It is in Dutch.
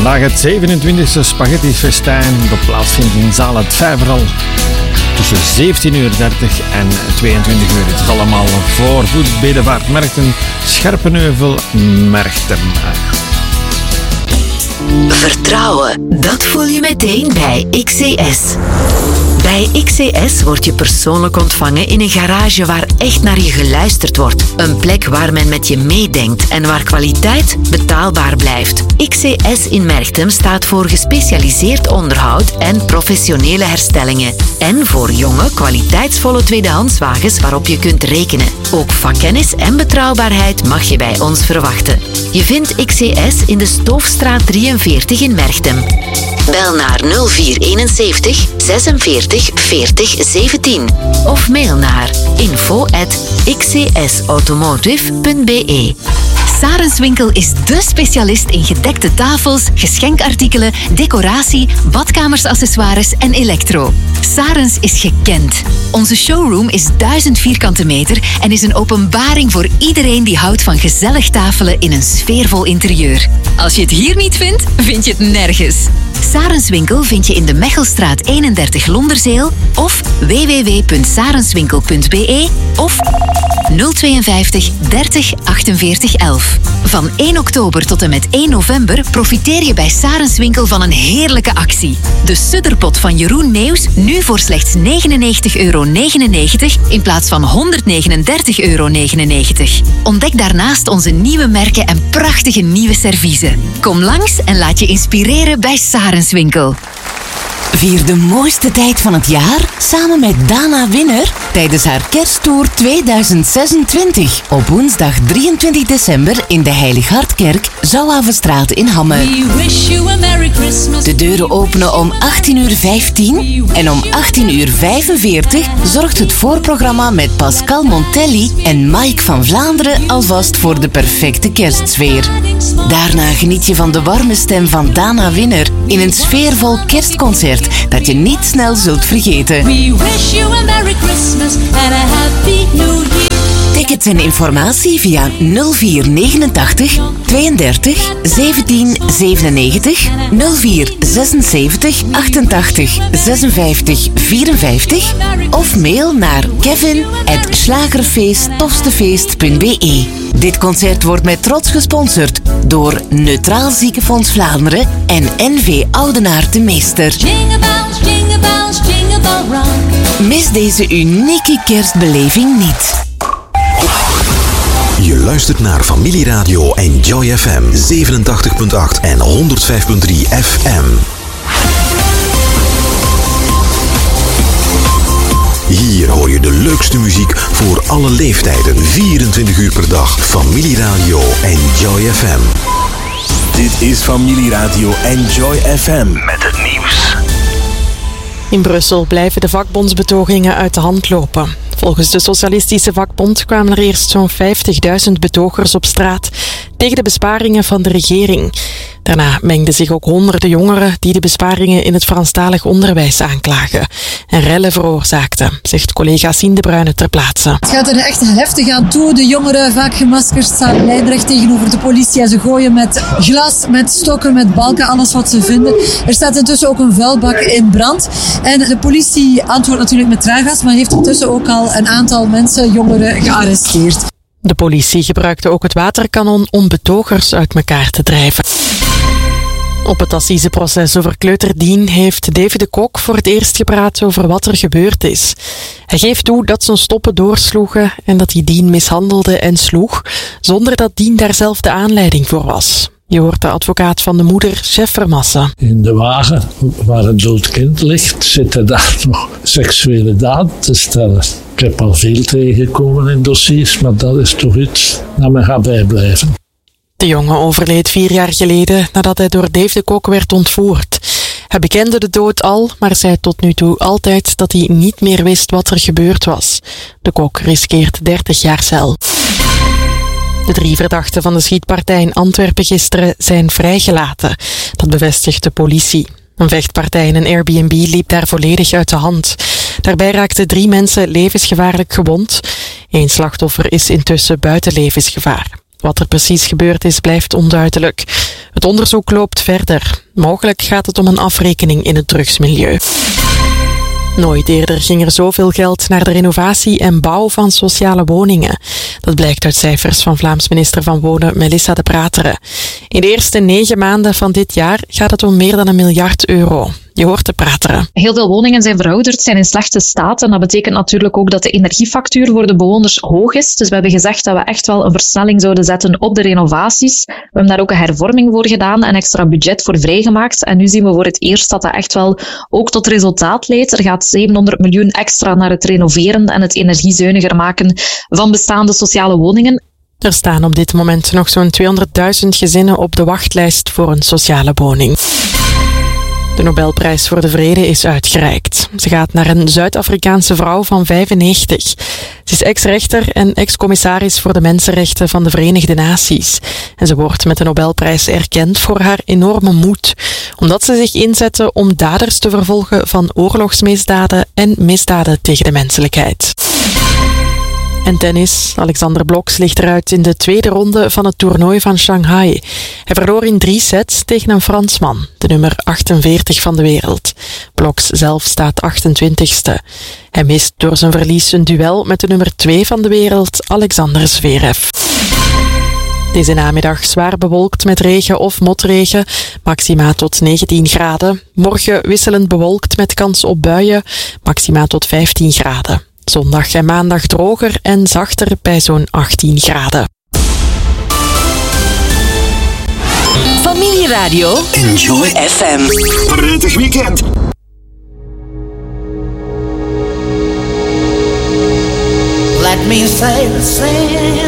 Vandaag het 27e Spaghetti-festijn dat plaatsvindt in zaal Het Vijveral tussen 17:30 en 22 uur. Het is allemaal voor Voet Bedevaart Merchten, Scherpenheuvel Merchten. Vertrouwen, dat voel je meteen bij XCS. Bij XCS word je persoonlijk ontvangen in een garage waar echt naar je geluisterd wordt. Een plek waar men met je meedenkt en waar kwaliteit betaalbaar blijft. XCS in Merchtem staat voor gespecialiseerd onderhoud en professionele herstellingen. En voor jonge, kwaliteitsvolle tweedehandswagens waarop je kunt rekenen. Ook vakkennis en betrouwbaarheid mag je bij ons verwachten. Je vindt XCS in de Stoofstraat 43 in Merchtem. Bel naar 0471 46 40 17 of mail naar info@xcsautomotive.be. Sarenswinkel is dé specialist in gedekte tafels, geschenkartikelen, decoratie, badkamersaccessoires en elektro. Sarens is gekend. Onze showroom is 1000 vierkante meter en is een openbaring voor iedereen die houdt van gezellig tafelen in een sfeervol interieur. Als je het hier niet vindt, vind je het nergens. Sarenswinkel vind je in de Mechelstraat 31 Londerzeel of www.sarenswinkel.be of 052 30 48 11. Van 1 oktober tot en met 1 november profiteer je bij Sarenswinkel van een heerlijke actie. De Sudderpot van Jeroen Meeuws nu voor slechts €99,99 in plaats van €139,99. Ontdek daarnaast onze nieuwe merken en prachtige nieuwe serviezen. Kom langs en laat je inspireren bij Sarenswinkel. Vier de mooiste tijd van het jaar samen met Dana Winner tijdens haar kersttour 2026. Op woensdag 23 december in de Heilig Hartkerk, Zouhavenstraat in Hamme. De deuren openen om 18:15 en om 18:45 zorgt het voorprogramma met Pascal Montelli en Mike van Vlaanderen alvast voor de perfecte kerstsfeer. Daarna geniet je van de warme stem van Dana Winner in een sfeervol kerstconcert dat je niet snel zult vergeten. We wish you a Merry Christmas and a Happy New Year. Tickets en informatie via 0489 32 17 97 04 76 88 56 54 of mail naar kevin@slagerfeesttofstefeest.be. Dit concert wordt met trots gesponsord door Neutraal Ziekenfonds Vlaanderen en NV Oudenaarde de Meester. Jingle bells, jingle bells, jingle bell rock. Mis deze unieke kerstbeleving niet. Je luistert naar Familieradio en Joy FM 87.8 en 105.3 FM. Hier hoor je de leukste muziek voor alle leeftijden, 24 uur per dag. Familieradio en Joy FM. Dit is Familieradio en Joy FM met het nieuws. In Brussel blijven de vakbondsbetogingen uit de hand lopen. Volgens de Socialistische Vakbond kwamen er eerst zo'n 50.000 betogers op straat tegen de besparingen van de regering. Daarna mengden zich ook honderden jongeren die de besparingen in het Franstalig onderwijs aanklagen en rellen veroorzaakten, zegt collega Sien de Bruyne ter plaatse. Het gaat er echt heftig aan toe. De jongeren, vaak gemaskerd, staan lijnrecht tegenover de politie en ze gooien met glas, met stokken, met balken, alles wat ze vinden. Er staat intussen ook een vuilbak in brand. En de politie antwoordt natuurlijk met traangas, maar heeft intussen ook al een aantal mensen, jongeren, gearresteerd. De politie gebruikte ook het waterkanon om betogers uit elkaar te drijven. Op het assiseproces over Kleuter Dien heeft David de Kok voor het eerst gepraat over wat er gebeurd is. Hij geeft toe dat zijn stoppen doorsloegen en dat hij Dien mishandelde en sloeg, zonder dat Dien daar zelf de aanleiding voor was. Je hoort de advocaat van de moeder, Chef Vermassen. In de wagen waar een dood kind ligt, zitten daar nog seksuele daden te stellen. Ik heb al veel tegengekomen in dossiers, maar dat is toch iets dat me gaat bijblijven. De jongen overleed 4 jaar geleden nadat hij door Dave de Kok werd ontvoerd. Hij bekende de dood al, maar zei tot nu toe altijd dat hij niet meer wist wat er gebeurd was. De Kok riskeert 30 jaar cel. De 3 verdachten van de schietpartij in Antwerpen gisteren zijn vrijgelaten. Dat bevestigt de politie. Een vechtpartij in een Airbnb liep daar volledig uit de hand. Daarbij raakten 3 mensen levensgevaarlijk gewond. 1 slachtoffer is intussen buiten levensgevaar. Wat er precies gebeurd is, blijft onduidelijk. Het onderzoek loopt verder. Mogelijk gaat het om een afrekening in het drugsmilieu. Nooit eerder ging er zoveel geld naar de renovatie en bouw van sociale woningen. Dat blijkt uit cijfers van Vlaams minister van Wonen Melissa De Prateren. In de eerste 9 maanden van dit jaar gaat het om meer dan €1 miljard. Je hoort De Prateren. Heel veel woningen zijn verouderd, zijn in slechte staat. En dat betekent natuurlijk ook dat de energiefactuur voor de bewoners hoog is. Dus we hebben gezegd dat we echt wel een versnelling zouden zetten op de renovaties. We hebben daar ook een hervorming voor gedaan en extra budget voor vrijgemaakt. En nu zien we voor het eerst dat dat echt wel ook tot resultaat leidt. Er gaat 700 miljoen extra naar het renoveren en het energiezuiniger maken van bestaande sociale woningen. Er staan op dit moment nog zo'n 200.000 gezinnen op de wachtlijst voor een sociale woning. De Nobelprijs voor de Vrede is uitgereikt. Ze gaat naar een Zuid-Afrikaanse vrouw van 95. Ze is ex-rechter en ex-commissaris voor de mensenrechten van de Verenigde Naties. En ze wordt met de Nobelprijs erkend voor haar enorme moed, omdat ze zich inzette om daders te vervolgen van oorlogsmisdaden en misdaden tegen de menselijkheid. En tennis. Alexander Bloksch ligt eruit in de tweede ronde van het toernooi van Shanghai. Hij verloor in 3 sets tegen een Fransman, de nummer 48 van de wereld. Bloksch zelf staat 28ste. Hij mist door zijn verlies een duel met de nummer 2 van de wereld, Alexander Zverev. Deze namiddag zwaar bewolkt met regen of motregen, maxima tot 19 graden. Morgen wisselend bewolkt met kans op buien, maxima tot 15 graden. Zondag en maandag droger en zachter bij zo'n 18 graden. Familieradio. Enjoy FM. Prettig weekend. Let me say the same.